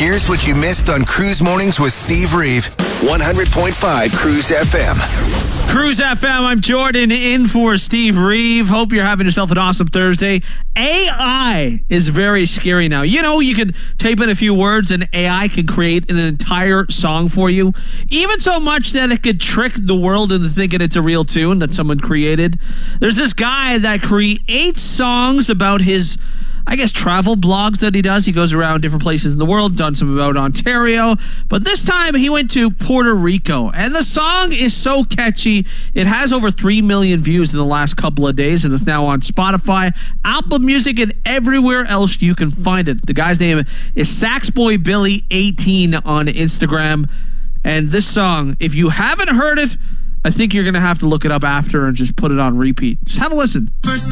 Here's what you missed on Cruise Mornings with Steve Reeve. 100.5 Cruise FM. Cruise FM, I'm Jordan in for Steve Reeve. Hope you're having yourself an awesome Thursday. AI is very scary now. You know, you can type in a few words and AI can create an entire song for you. Even so much that it could trick the world into thinking it's a real tune that someone created. There's this guy that creates songs about his, I guess, travel blogs that he does. He goes around different places in the world, done some about Ontario. But this time he went to Puerto Rico. And the song is so catchy. It has over 3 million views in the last couple of days. And it's now on Spotify, Apple Music, and everywhere else you can find it. The guy's name is Saxboybilly18 on Instagram. And this song, if you haven't heard it, I think you're going to have to look it up after and just put it on repeat. Just have a listen. First